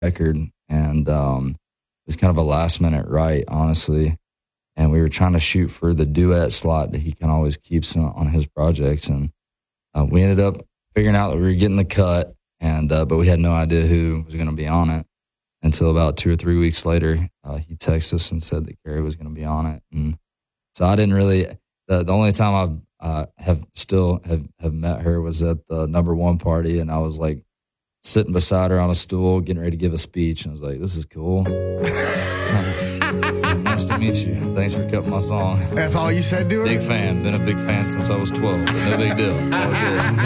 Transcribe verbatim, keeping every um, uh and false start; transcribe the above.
record, and um, it was kind of a last minute write, honestly. And we were trying to shoot for the duet slot that he kind of always keeps on, on his projects, and uh, we ended up figuring out that we were getting the cut, and uh, but we had no idea who was going to be on it until about two or three weeks later. Uh, he texted us and said that Carrie was going to be on it, and so I didn't really. The, the only time I uh, have still have, have met her was at the number one party, and I was like sitting beside her on a stool, getting ready to give a speech, and I was like, "This is cool." Nice to meet you. Thanks for cutting my song. That's all you said to her? Big fan. Been a big fan since I was twelve. But no big deal. It's all good.